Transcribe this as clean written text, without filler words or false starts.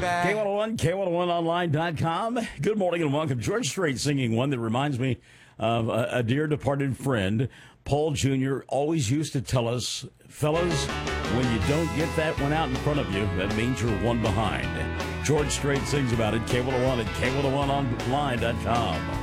back. K101, K101online.com. Good morning and welcome. George Strait singing one that reminds me of a dear departed friend. Paul Jr. always used to tell us, fellas, when you don't get that one out in front of you, that means you're one behind. George Strait sings about it, K101 at K101online.com.